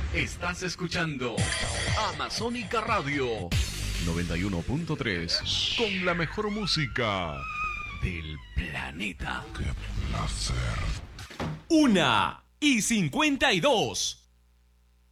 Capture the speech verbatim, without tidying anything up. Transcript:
Estás escuchando Amazónica Radio noventa y uno punto tres con la mejor música del planeta. ¡Qué placer! Una y cincuenta y dos.